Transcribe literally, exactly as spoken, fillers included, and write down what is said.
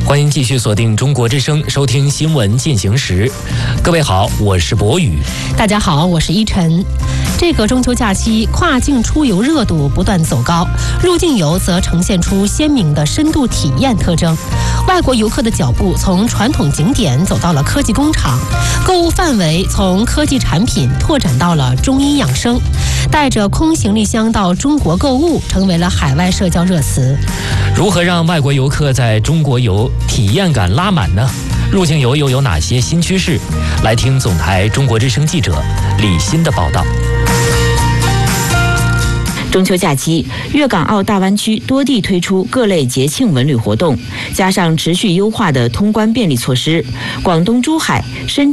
欢迎继续锁定中国之声，收听新闻进行时。各位好，我是博宇。 大家好，我是依晨。这个中秋假期，跨境出游热度不断走高，入境游则呈现出鲜明的深度体验特征。外国游客的脚步从传统景点走到了科技工厂，购物范围从科技产品拓展到了中医养生，带着空行李箱到中国购物成为了海外社交热词。 如何让外国游客在中国游体验感拉满呢？入境游又有哪些新趋势？来听总台中国之声记者李欣的报道。 中秋假期，粤港澳大湾区多地推出各类节庆文旅活动，加上持续优化的通关便利措施，广东珠海、深